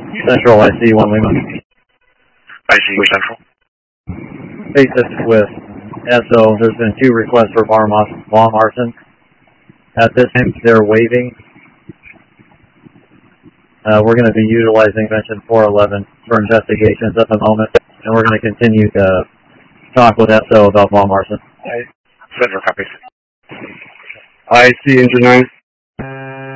Central, I see 1 Lima. I see you, Central. Basis with SO, there's been 2 requests for bomb arson. At this time, they're waiving. We're going to be utilizing Convention 411 for investigations at the moment, and we're going to continue to talk with SO about bomb arson. Central copies. I see Engine 9.